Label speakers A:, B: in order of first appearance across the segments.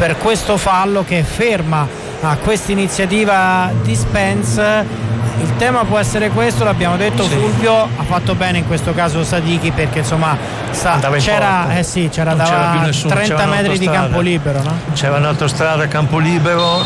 A: per questo fallo che ferma a questa iniziativa di Spence. Il tema può essere questo, l'abbiamo detto, sì. Fulvio ha fatto bene in questo caso Sadiki, perché insomma c'era dava 30 metri di campo libero, no?
B: C'era un'autostrada a campo libero,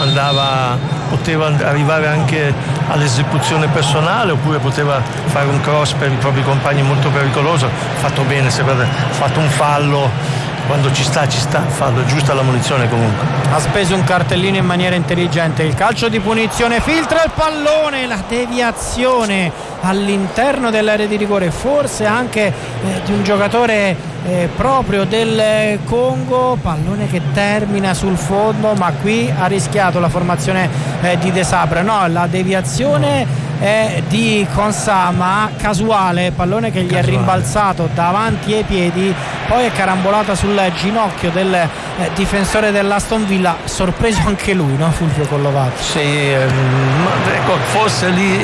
B: poteva arrivare anche all'esecuzione personale, oppure poteva fare un cross per i propri compagni molto pericoloso. Ha fatto bene, ha fatto un fallo. Quando ci sta, fallo, giusta la munizione comunque.
A: Ha speso un cartellino in maniera intelligente. Il calcio di punizione, filtra il pallone, la deviazione all'interno dell'area di rigore, forse anche di un giocatore proprio del Congo, pallone che termina sul fondo, ma qui ha rischiato la formazione di De Sabra. No, la deviazione è di Konsama, casuale, pallone che gli è rimbalzato davanti ai piedi, poi è carambolata sul ginocchio del difensore dell'Aston Villa, sorpreso anche lui, no Fulvio Collovati?
B: Sì, ecco, forse lì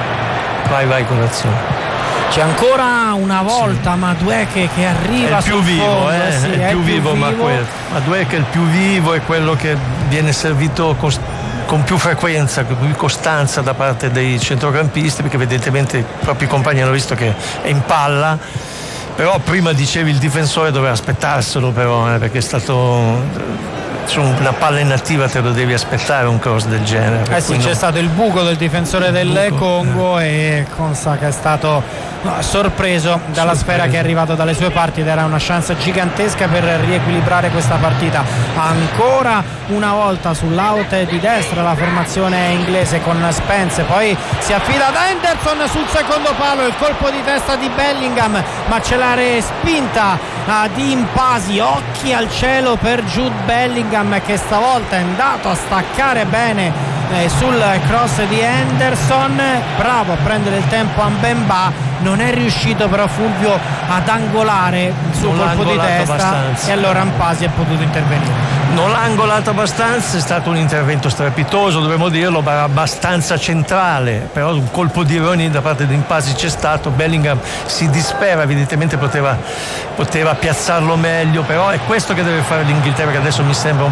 B: vai con l'azione.
A: C'è ancora una volta Madueke che arriva
B: è il più vivo,
A: fondo,
B: sì, è il più vivo. Madueke è il più vivo, è quello che viene servito con più frequenza, con più costanza da parte dei centrocampisti, perché evidentemente i propri compagni hanno visto che è in palla. Però prima dicevi il difensore doveva aspettarselo, però perché è stato su una palla inattiva, te lo devi aspettare un cross del genere.
A: Sì, c'è stato il buco del difensore del Congo e Konsa che è stato sorpreso dalla sfera che è arrivata dalle sue parti, ed era una chance gigantesca per riequilibrare questa partita. Ancora una volta sull'out di destra la formazione inglese con Spence, poi si affida ad Henderson sul secondo palo, il colpo di testa di Bellingham, ma c'è la respinta di Impasi, occhi al cielo per Jude Bellingham che stavolta è andato a staccare bene sul cross di Henderson, bravo a prendere il tempo a Mbemba, non è riuscito però Fulvio ad angolare il suo colpo di testa abbastanza. E allora Impasi è potuto intervenire.
B: Non l'ha angolato abbastanza, è stato un intervento strepitoso, dovremmo dirlo, ma abbastanza centrale, però un colpo di ironia da parte di Impasi c'è stato. Bellingham si dispera, evidentemente poteva piazzarlo meglio, però è questo che deve fare l'Inghilterra, che adesso mi sembra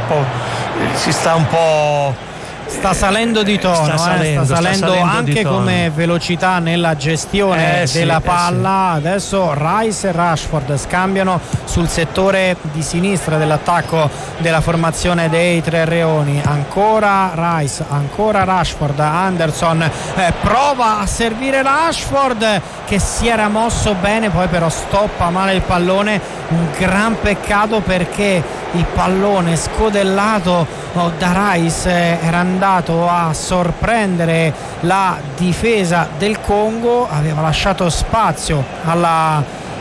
A: sta salendo di tono, sta salendo anche come velocità nella gestione della palla. Adesso Rice e Rashford scambiano sul settore di sinistra dell'attacco della formazione dei tre Reoni. Ancora Rice, ancora Rashford. Anderson prova a servire Rashford che si era mosso bene, poi però stoppa male il pallone. Un gran peccato, perché il pallone scodellato da Rice era andato a sorprendere la difesa del Congo, aveva lasciato spazio alla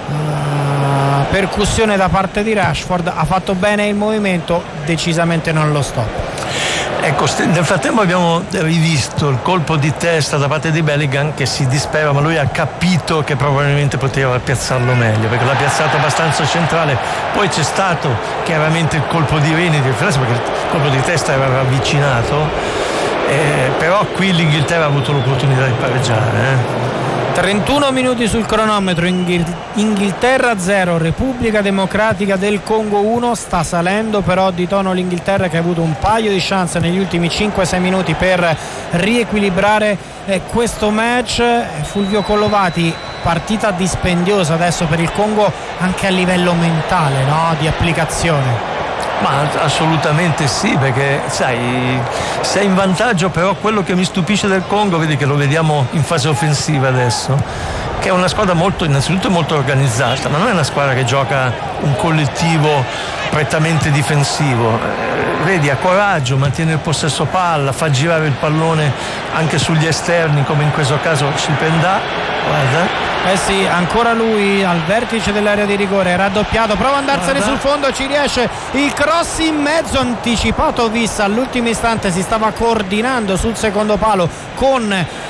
A: percussione da parte di Rashford, ha fatto bene il movimento, decisamente non lo stop.
B: Ecco, nel frattempo abbiamo rivisto il colpo di testa da parte di Bellingham che si dispera, ma lui ha capito che probabilmente poteva piazzarlo meglio, perché l'ha piazzato abbastanza centrale. Poi c'è stato chiaramente il colpo di veni di differenza, perché il colpo di testa era ravvicinato, però qui l'Inghilterra ha avuto l'opportunità di pareggiare.
A: 31 minuti sul cronometro, Inghilterra 0, Repubblica Democratica del Congo 1. Sta salendo però di tono l'Inghilterra, che ha avuto un paio di chance negli ultimi 5-6 minuti per riequilibrare questo match. Fulvio Collovati, partita dispendiosa adesso per il Congo anche a livello mentale, no? Di applicazione.
B: Ma assolutamente sì, perché sai, sei in vantaggio, però quello che mi stupisce del Congo, vedi che lo vediamo in fase offensiva adesso, che è una squadra innanzitutto molto organizzata, ma non è una squadra che gioca un collettivo prettamente difensivo. Vedi, ha coraggio, mantiene il possesso palla, fa girare il pallone anche sugli esterni, come in questo caso Cipendà, guarda.
A: Sì, ancora lui al vertice dell'area di rigore, raddoppiato, prova ad andarsene sul fondo, ci riesce, il cross in mezzo, anticipato Vissa all'ultimo istante, si stava coordinando sul secondo palo con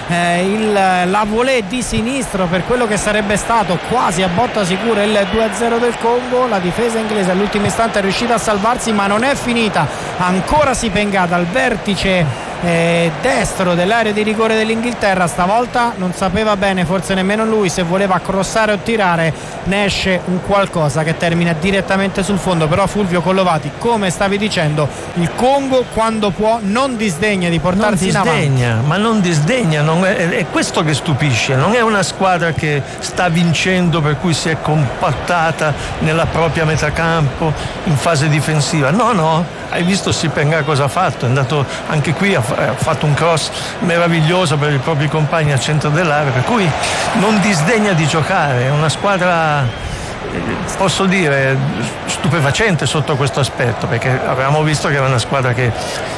A: la volée di sinistro per quello che sarebbe stato quasi a botta sicura il 2-0 del Congo. La difesa inglese all'ultimo istante è riuscita a salvarsi, ma non è finita, ancora Sipenga dal vertice destro dell'area di rigore dell'Inghilterra. Stavolta non sapeva bene, forse nemmeno lui, se voleva crossare o tirare. Ne esce un qualcosa che termina direttamente sul fondo. Però Fulvio Collovati, come stavi dicendo, il Congo quando può non disdegna di portarsi in avanti.
B: Ma non disdegna, è questo che stupisce. Non è una squadra che sta vincendo per cui si è compattata nella propria metà campo in fase difensiva. No, hai visto Sipenga cosa ha fatto? È andato anche qui, ha fatto un cross meraviglioso per i propri compagni al centro dell'area, per cui non disdegna di giocare. È una squadra, posso dire, stupefacente sotto questo aspetto, perché avevamo visto che era una squadra che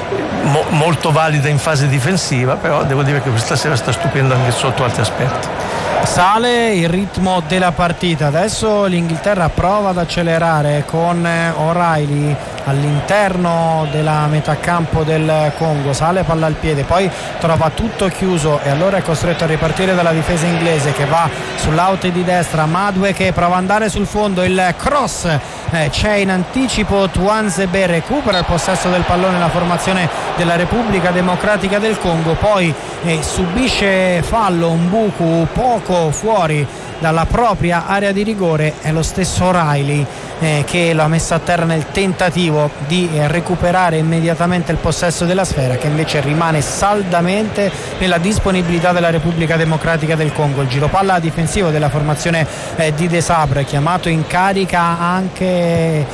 B: molto valida in fase difensiva, però devo dire che questa sera sta stupendo anche sotto altri aspetti.
A: Sale il ritmo della partita. Adesso l'Inghilterra prova ad accelerare con O'Reilly all'interno della metà campo del Congo. Sale palla al piede, poi trova tutto chiuso e allora è costretto a ripartire dalla difesa inglese, che va sull'out di destra. Madwe che prova ad andare sul fondo, il cross c'è in anticipo. Tuanzebe recupera il possesso del pallone, la formazione della Repubblica Democratica del Congo, poi subisce fallo Mbuku poco fuori dalla propria area di rigore. È lo stesso O'Reilly che lo ha messo a terra nel tentativo di recuperare immediatamente il possesso della sfera, che invece rimane saldamente nella disponibilità della Repubblica Democratica del Congo. Il giro palla difensivo della formazione di De Sabre, chiamato in carica anche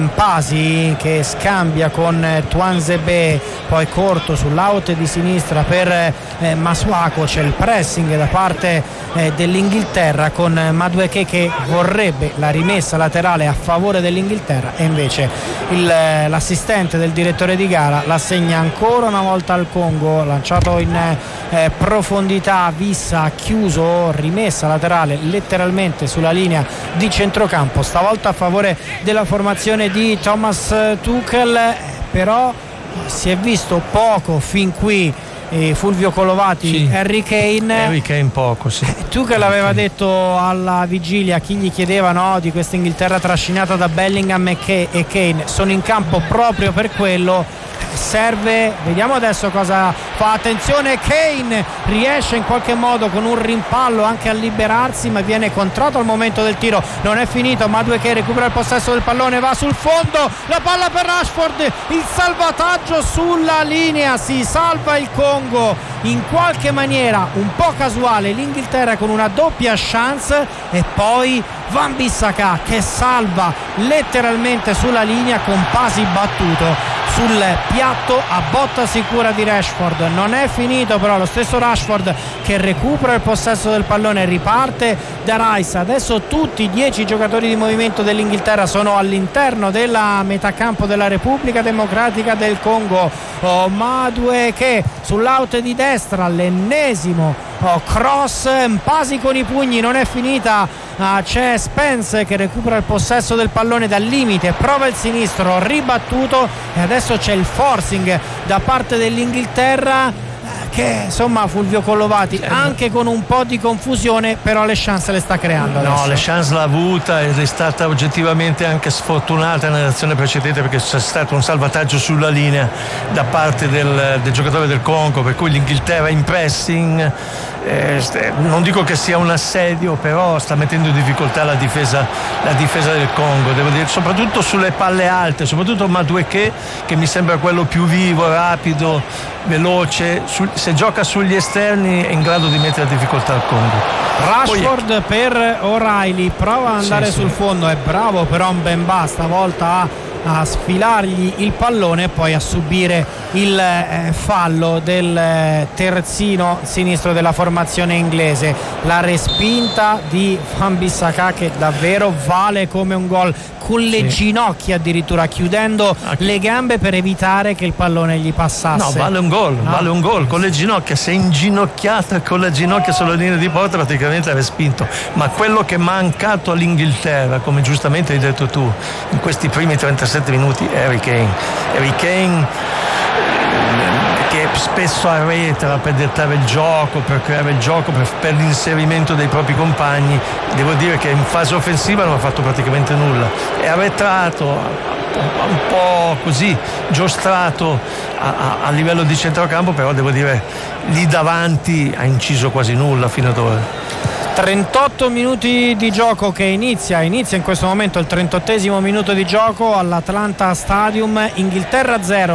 A: Mpasi, che scambia con Tuanzebe, poi corto sull'out di sinistra per Masuaku. C'è il pressing da parte dell'Inghilterra con Madueke che vorrebbe la rimessa laterale a favore dell'Inghilterra, e invece l'assistente del direttore di gara l'assegna ancora una volta al Congo. Lanciato in profondità, Vissa chiuso, rimessa laterale letteralmente sulla linea di centrocampo, stavolta a favore della formazione di Thomas Tuchel. Però si è visto poco fin qui. Fulvio Collovati, sì. Harry Kane poco, sì. Tuchel aveva detto alla vigilia, chi gli chiedeva di questa Inghilterra trascinata da Bellingham e Kane, sono in campo proprio per quello. Serve, vediamo adesso cosa fa. Attenzione, Kane riesce in qualche modo con un rimpallo anche a liberarsi, ma viene contratto al momento del tiro. Non è finito, Madueke recupera il possesso del pallone, va sul fondo, la palla per Rashford, il salvataggio sulla linea, si salva il Congo in qualche maniera un po' casuale l'Inghilterra con una doppia chance, e poi Wan-Bissaka che salva letteralmente sulla linea con Pasi battuto sul piatto a botta sicura di Rashford. Non è finito però, lo stesso Rashford che recupera il possesso del pallone, riparte da Rice. Adesso tutti i 10 giocatori di movimento dell'Inghilterra sono all'interno della metà campo della Repubblica Democratica del Congo. Madueke sull'out di destra, l'ennesimo cross, Mpasi con i pugni, non è finita. C'è Spence che recupera il possesso del pallone dal limite, prova il sinistro, ribattuto, e adesso c'è il forcing da parte dell'Inghilterra che insomma Fulvio Collovati anche con un po' di confusione però le chance le sta creando adesso.
B: Le chance l'ha avuta ed è stata oggettivamente anche sfortunata nell'azione precedente, perché c'è stato un salvataggio sulla linea da parte del giocatore del Congo, per cui l'Inghilterra in pressing, non dico che sia un assedio, però sta mettendo in difficoltà la difesa del Congo, devo dire, soprattutto sulle palle alte, soprattutto Madueke che mi sembra quello più vivo, rapido, veloce, se gioca sugli esterni è in grado di mettere a difficoltà il Congo.
A: Rashford per O'Reilly, prova ad andare sul fondo, è bravo però Mbemba stavolta a sfilargli il pallone e poi a subire il fallo del terzino sinistro della formazione inglese. La respinta di Wan-Bissaka che davvero vale come un gol, con le ginocchia addirittura, chiudendo le gambe per evitare che il pallone gli passasse.
B: No, vale un gol con le ginocchia, sei inginocchiata con le ginocchia sulla linea di porta, praticamente ha respinto. Ma quello che è mancato all'Inghilterra, come giustamente hai detto tu, in questi primi 37 minuti, Harry Kane che spesso arretra per dettare il gioco, per creare il gioco, per l'inserimento dei propri compagni. Devo dire che in fase offensiva non ha fatto praticamente nulla, è arretrato, un po' così giostrato a livello di centrocampo, però devo dire lì davanti ha inciso quasi nulla fino ad ora.
A: 38 minuti di gioco che inizia in questo momento il 38esimo minuto di gioco all'Atlanta Stadium. Inghilterra 0,